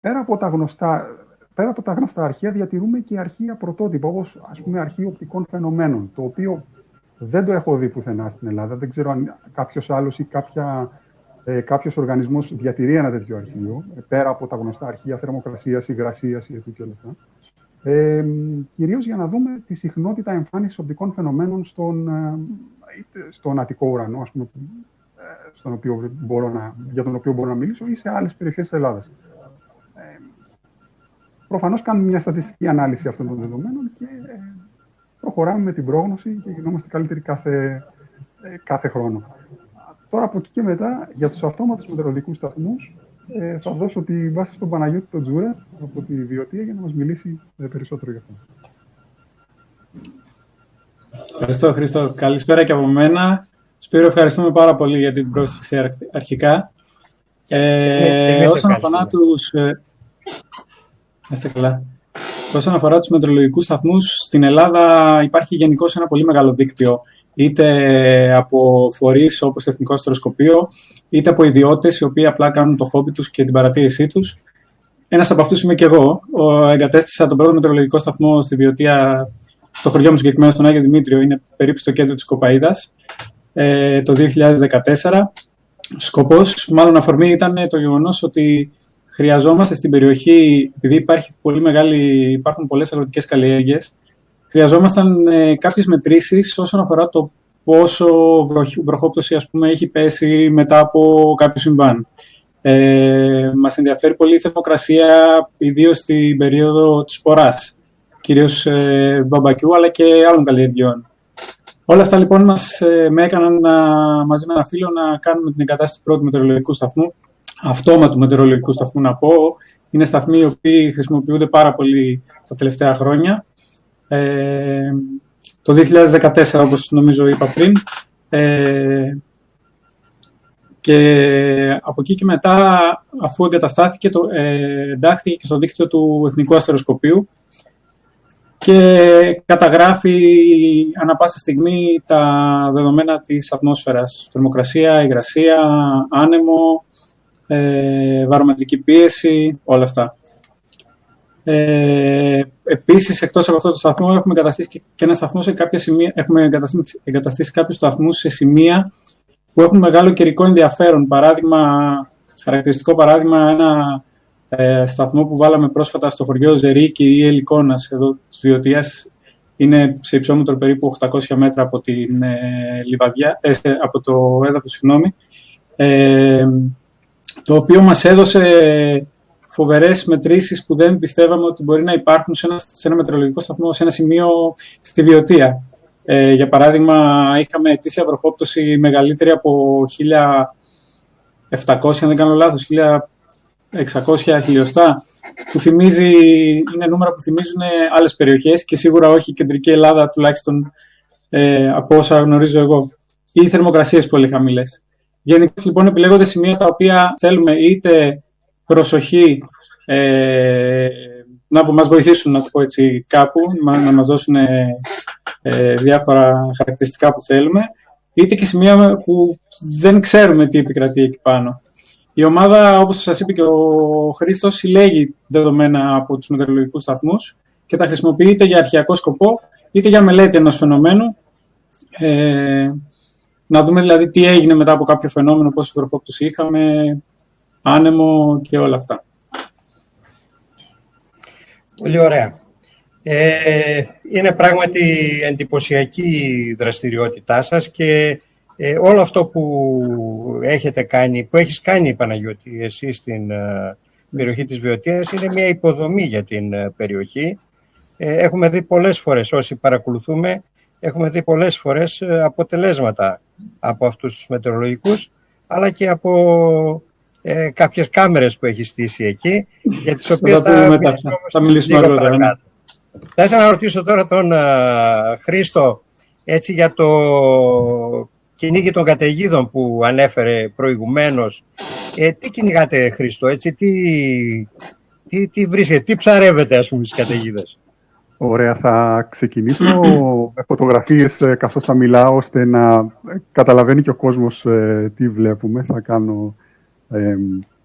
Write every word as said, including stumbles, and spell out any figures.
πέρα από τα γνωστά, πέρα από τα γνωστά αρχεία, διατηρούμε και αρχεία πρωτότυπα, όπως ας πούμε αρχείο οπτικών φαινομένων, το οποίο δεν το έχω δει πουθενά στην Ελλάδα. Δεν ξέρω αν κάποιος άλλος ή κάποια, ε, κάποιος οργανισμός διατηρεί ένα τέτοιο αρχείο, ε, πέρα από τα γνωστά αρχεία θερμοκρασίας, υγρασίας ή τέτοια λεφτά. Ε, κυρίως για να δούμε τη συχνότητα εμφάνισης οπτικών φαινομένων στον, ε, στον Αττικό ουρανό, ας πούμε, ε, στον οποίο μπορώ να, για τον οποίο μπορώ να μιλήσω, ή σε άλλες περιοχές της Ελλάδας. Ε, προφανώς κάνουμε μια στατιστική ανάλυση αυτών των δεδομένων και ε, προχωράμε με την πρόγνωση και γινόμαστε καλύτεροι κάθε, ε, κάθε χρόνο. Τώρα από εκεί και μετά, για τους αυτόματους μετεωρολογικούς σταθμούς, ε, θα δώσω τη βάση στον Παναγιώτη τον Τζούρα από τη Βιωτία για να μας μιλήσει ε, περισσότερο γι' αυτό. Ευχαριστώ, Χρήστο. Καλησπέρα και από μένα. Σπύρο, ευχαριστούμε πάρα πολύ για την πρόσθεση αρχικά. Ε, όσον αφορά τους... Ε, είστε καλά. Όσον αφορά τους μετεωρολογικούς σταθμούς, στην Ελλάδα υπάρχει γενικώς ένα πολύ μεγάλο δίκτυο, είτε από φορείς όπως το Εθνικό Αστεροσκοπείο, είτε από ιδιώτες οι οποίοι απλά κάνουν το χόμπι τους και την παρατήρησή τους. Ένας από αυτούς είμαι και εγώ. Ο, εγκατέστησα τον πρώτο μετεωρολογικό σταθμό στη Βιωτία, στο χωριό μου συγκεκριμένα, στον Άγιο Δημήτριο, είναι περίπου στο κέντρο της Κοπαΐδας, ε, το δύο χιλιάδες δεκατέσσερα. Σκοπός, μάλλον αφορμή, ήταν το γεγονός ότι χρειαζόμαστε στην περιοχή, επειδή υπάρχει πολύ μεγάλη, υπάρχουν πολλές αγροτικές καλλιέργειες, χρειαζόμασταν ε, κάποιες μετρήσεις όσον αφορά το πόσο βροχόπτωση, ας πούμε, έχει πέσει μετά από κάποιο συμβάν. Ε, μας ενδιαφέρει πολύ η θερμοκρασία, ιδίως στην περίοδο της σποράς, κυρίως ε, μπαμπακιού, αλλά και άλλων καλλιεργειών. Όλα αυτά λοιπόν μας, ε, με έκαναν να, μαζί με ένα φίλο να κάνουμε την εγκατάσταση του πρώτου μετεωρολογικού σταθμού, αυτόματου μετεωρολογικού σταθμού να πω. Είναι σταθμοί οι οποίοι χρησιμοποιούνται πάρα πολύ τα τελευταία χρόνια. Ε, το δύο χιλιάδες δεκατέσσερα, όπως νομίζω είπα πριν, ε, και από εκεί και μετά, αφού εγκαταστάθηκε, το, ε, εντάχθηκε και στο δίκτυο του Εθνικού Αστεροσκοπείου και καταγράφει ανά πάσα στιγμή τα δεδομένα της ατμόσφαιρας, θερμοκρασία, υγρασία, άνεμο, ε, βαρομετρική πίεση, όλα αυτά. Ε, επίσης, εκτός από αυτό το σταθμό, έχουμε εγκαταστήσει και ένα σταθμό σε κάποια σημεία, έχουμε εγκαταστήσει, εγκαταστήσει κάποιους σταθμούς σε σημεία που έχουν μεγάλο καιρικό ενδιαφέρον. Παράδειγμα, χαρακτηριστικό παράδειγμα, ένα ε, σταθμό που βάλαμε πρόσφατα στο χωριό Ζερίκη ή Ελικόνας, εδώ της Βιωτίας, είναι σε υψόμετρο περίπου οκτακόσια μέτρα από, την, ε, λιβαδιά, ε, από το έδαφος, συγγνώμη, ε, το οποίο μας έδωσε φοβερές μετρήσεις που δεν πιστεύαμε ότι μπορεί να υπάρχουν σε ένα, σε ένα μετεωρολογικό σταθμό, σε ένα σημείο στη Βιωτία. Ε, για παράδειγμα, είχαμε ετήσια βροχόπτωση μεγαλύτερη από χίλια επτακόσια, αν δεν κάνω λάθος, χίλια εξακόσια χιλιοστά, που θυμίζει, είναι νούμερα που θυμίζουν άλλες περιοχές και σίγουρα όχι η κεντρική Ελλάδα, τουλάχιστον ε, από όσα γνωρίζω εγώ, ή θερμοκρασίες πολύ χαμηλές. Γενικώς λοιπόν επιλέγονται σημεία τα οποία θέλουμε είτε προσοχή, ε, να μας βοηθήσουν, να το πω έτσι, κάπου, να μας δώσουν ε, διάφορα χαρακτηριστικά που θέλουμε, είτε και σημεία που δεν ξέρουμε τι επικρατεί εκεί πάνω. Η ομάδα, όπως σας είπε και ο Χρήστος, συλλέγει δεδομένα από τους μετεωρολογικούς σταθμούς και τα χρησιμοποιεί είτε για αρχαιακό σκοπό, είτε για μελέτη ενός φαινομένου. Ε, να δούμε δηλαδή τι έγινε μετά από κάποιο φαινόμενο, πόση βροχόπτωση είχαμε, άνεμο και όλα αυτά. Πολύ ωραία. Ε, είναι πράγματι εντυπωσιακή η δραστηριότητά σας και ε, όλο αυτό που έχετε κάνει, που έχεις κάνει, Παναγιώτη, εσύ στην ε, περιοχή της Βιωτίας, είναι μια υποδομή για την ε, περιοχή. Ε, έχουμε δει πολλές φορές, όσοι παρακολουθούμε, έχουμε δει πολλές φορές ε, αποτελέσματα από αυτούς τους μετεωρολογικούς, αλλά και από ε, κάποιες κάμερες που έχει στήσει εκεί, για τις οποίες θα, θα, θα μιλήσουμε αργότερα. Θα ήθελα να ρωτήσω τώρα τον uh, Χρήστο, έτσι, για το κυνήγι των καταιγίδων που ανέφερε προηγουμένως. Ε, τι κυνηγάτε, Χρήστο, έτσι, τι, τι, τι βρίσκεται, τι ψαρεύετε, ας πούμε, στις καταιγίδες? Ωραία, θα ξεκινήσω με φωτογραφίες καθώς θα μιλάω, ώστε να καταλαβαίνει και ο κόσμος ε, τι βλέπουμε. Θα κάνω ε,